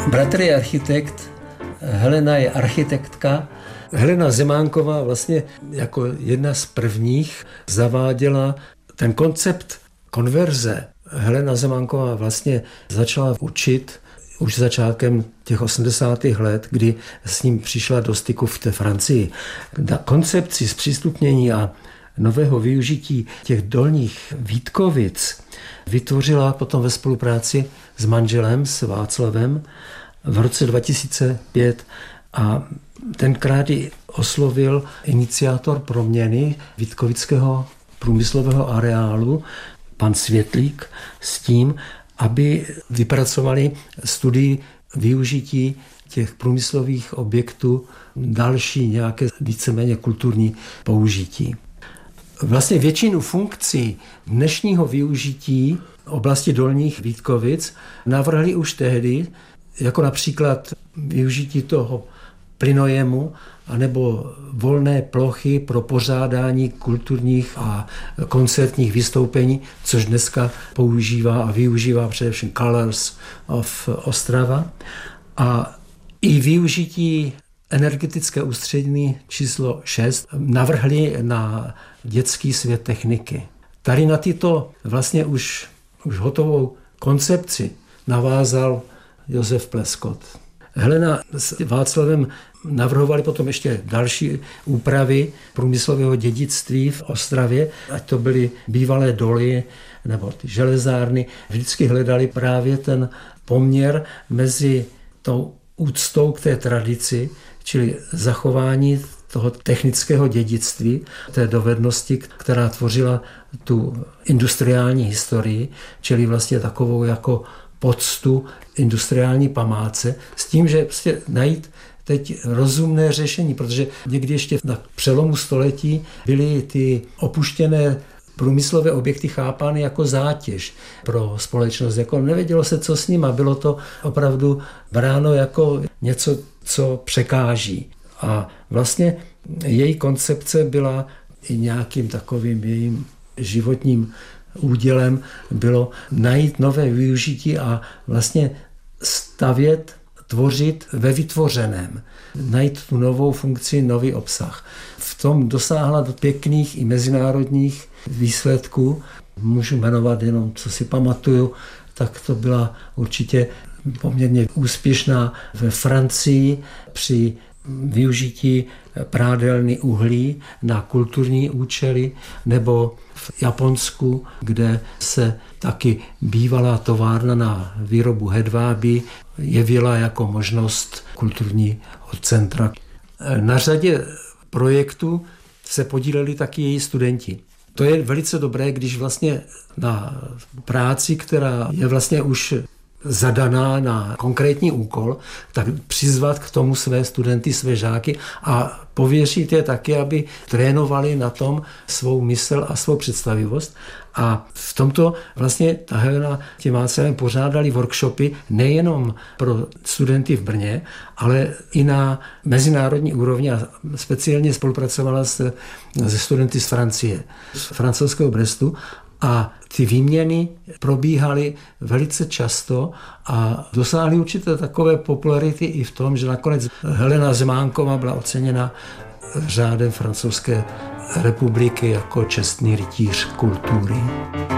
Bratr je architekt, Helena je architektka. Helena Zemánková vlastně jako jedna z prvních zaváděla ten koncept konverze. Helena Zemánková vlastně začala učit už začátkem těch 80. let, kdy s ním přišla do styku v té Francii. Na koncepci zpřístupnění a nového využití těch dolních Vítkovic vytvořila potom ve spolupráci s manželem, s Václavem, v roce 2005 a tenkrát ji oslovil iniciátor proměny Vítkovického průmyslového areálu, pan Světlík, s tím, aby vypracovali studii využití těch průmyslových objektů další nějaké víceméně kulturní použití. Vlastně většinu funkcí dnešního využití oblasti dolních Vítkovic navrhli už tehdy, jako například využití toho plynojemu anebo volné plochy pro pořádání kulturních a koncertních vystoupení, což dneska používá a využívá především Colors of Ostrava. A i využití energetické ústřední číslo 6 navrhli na dětský svět techniky. Tady na tyto vlastně už hotovou koncepci navázal Josef Pleskot. Helena s Václavem navrhovali potom ještě další úpravy průmyslového dědictví v Ostravě, ať to byly bývalé doly nebo ty železárny. Vždycky hledali právě ten poměr mezi tou úctou k té tradici, čili zachování toho technického dědictví, té dovednosti, která tvořila tu industriální historii, čili vlastně takovou jako poctu industriální památce, s tím, že prostě najít teď rozumné řešení, protože někdy ještě na přelomu století byly ty opuštěné průmyslové objekty chápány jako zátěž pro společnost. Jako nevědělo se, co s nima. Bylo to opravdu bráno jako něco, co překáží. A vlastně její koncepce byla i nějakým takovým jejím životním údělem bylo najít nové využití a vlastně stavět, tvořit ve vytvořeném. Najít tu novou funkci, nový obsah. V tom dosáhla do pěkných i mezinárodních výsledků. Můžu jmenovat jenom, co si pamatuju, tak to byla určitě poměrně úspěšná ve Francii při využití prádelny uhlí na kulturní účely, nebo v Japonsku, kde se taky bývalá továrna na výrobu hedvábí jevila jako možnost kulturního centra. Na řadě projektů se podíleli taky její studenti. To je velice dobré, když vlastně na práci, která je vlastně už zadaná na konkrétní úkol, tak přizvat k tomu své studenty, své žáky a pověřit je taky, aby trénovali na tom svou mysl a svou představivost. A v tomto vlastně ta Helena těm Václavem pořádali workshopy nejenom pro studenty v Brně, ale i na mezinárodní úrovni a speciálně spolupracovala se studenty z Francie, z francouzského Brestu. A ty výměny probíhaly velice často a dosáhly určité takové popularity i v tom, že nakonec Helena Zemánková byla oceněna řádem Francouzské republiky jako čestný rytíř kultury.